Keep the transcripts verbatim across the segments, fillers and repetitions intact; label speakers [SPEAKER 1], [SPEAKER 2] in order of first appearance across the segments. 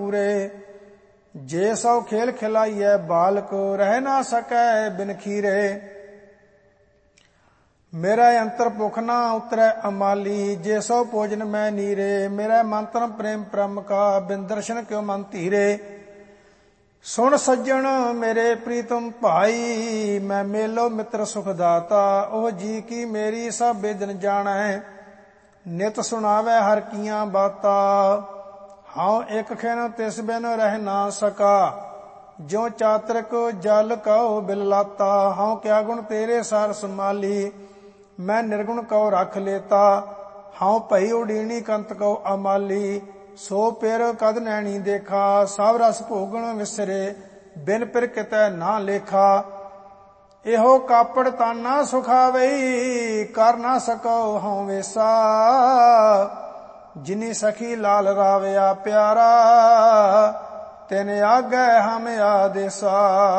[SPEAKER 1] पूरे। जे सौ खेल खिलाइए बालक रह ना सकै बिन खीरे। मेरा अंतर भुख ना उतरै अमाली जे सौ भोजन मैं नीरे। मेरा मंत्र प्रेम परम का बिन दर्शन क्यों मन धीरे। सुन सज्जन मेरे प्रीतम भाई मैं मेलो मित्र सुखदाता। ओह जी की मेरी सब बेदन जानै नित सुनावे हर कियां बाता। हाउ एक खिन तिस बिन रह ना सका ज्यों चातरक जल कहो बिललाता। हाउ क्या गुण तेरे सार संभाली मैं निर्गुण कहो रख लेता। हाउ भई उडीनी कंत कहो अमाली सो पिर कद नैनी देखा। सब रस भोगण विसरे बिन पिर कितै ना लेखा। एहो कापड़ ताना सुखावई कर ना सको हूँ वेसा। जिनी सखी लाल रावया प्यारा तिन आगे हम आदेसा।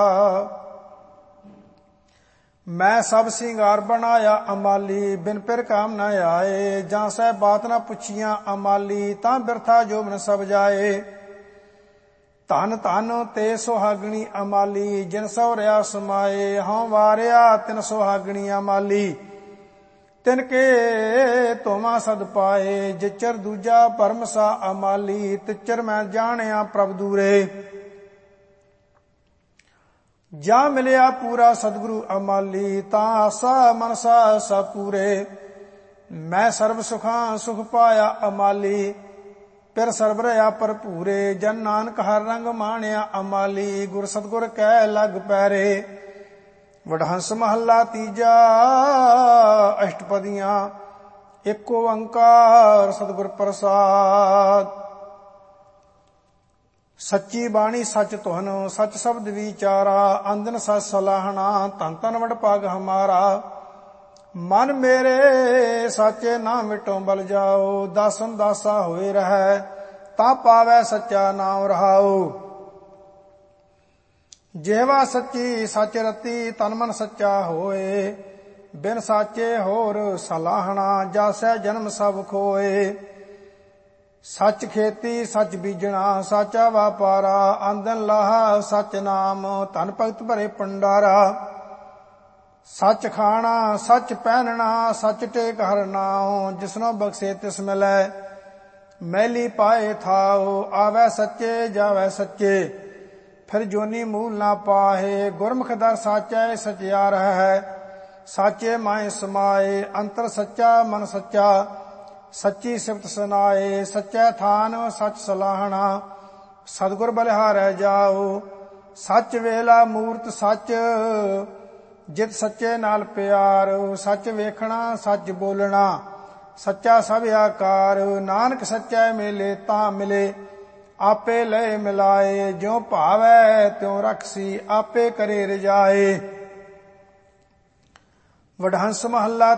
[SPEAKER 1] मैं सब सिंगार बनाया अमाली बिन पिर काम न आए। जां सै बात न पुछिया अमाली तां बिरथा जोबन सब जाए। धन धन ते सुहागणी अमाली जिन सौरिया समाए। हाँ वारिया तिन सुहागणी अमाली तिनके तोमा सद पाए। जिचर दूजा परम सा अमाली तिचर मैं जानिया प्रभ दूरे। जा मिलिया पूरा सतगुरु अमाली तां आसा मनसा सब पूरे। मैं सर्व सुखा सुख पाया अमाली फिर सर्व रहा भरपूरे। जन नानक हर रंग माणिया अमाली गुर सतगुर कै लग पैरे। वडहंस महला तीजा अष्टपदियां एक ओंकार सतगुर प्रसाद। सच्ची बाणी सच तुहन सच शब्द विचारा। अंदन सच सलाहना धन धन वड भाग हमारा। मन मेरे साचे ना मिटो बल जाओ। दासन दासा होए रहे ता पावै सच्चा नाम रहाओ। जेवा सच्ची सच रती तन मन सच्चा होए। बिन साचे होर सलाहना जासै जन्म सब खोए। सच खेती सच बीजना साचा वापारा। आंदन लाहा सच नाम धन भगत भरे भंडारा। सच खाना सच पहनना सच टेक हर नाओ। जिसनो बख्शे तिस मिलै मैली पाए थाओ। आवे सच्चे जावे सच्चे फिर जोनी मूल ना पाहे। गुरमुख दर साचा सचियार है साचे माए समाए। अंतर सच्चा मन सच्चा सच्ची सिफत सुनाए। सच्चा थान सच सलाहना सतगुर बलिहारै जाओ। सच वेला मूरत सच जित सच्चे नाल प्यार। सच वेखना सच बोलना सच्चा सब आकार। नानक सच्चा मिले तां मिले आपे लय मिलाए। ज्यों भावै त्यों रखसी आपे करे रजाए। वडहंस महला